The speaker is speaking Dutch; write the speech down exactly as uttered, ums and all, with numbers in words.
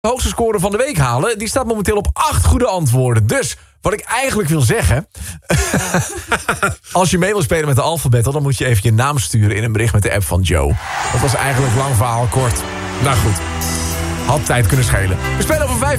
de hoogste score van de week halen. Die staat momenteel op acht goede antwoorden. Dus wat ik eigenlijk wil zeggen... als je mee wil spelen met de Alphabet... dan moet je even je naam sturen in een bericht met de app van Joe. Dat was eigenlijk lang verhaal kort. Nou goed, had tijd kunnen schelen. We spelen over vijf